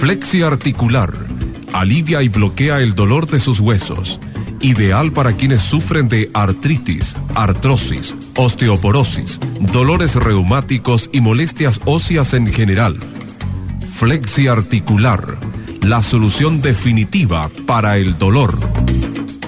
Flexiarticular. Alivia y bloquea el dolor de sus huesos. Ideal para quienes sufren de artritis, artrosis, osteoporosis, dolores reumáticos y molestias óseas en general. Flexiarticular. La solución definitiva para el dolor.